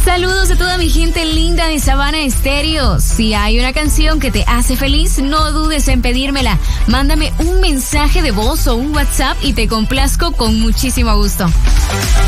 Saludos a toda mi gente linda de Sabana Estéreo. Si hay una canción que te hace feliz, no dudes en pedírmela. Mándame un mensaje de voz o un WhatsApp y te complazco con muchísimo gusto.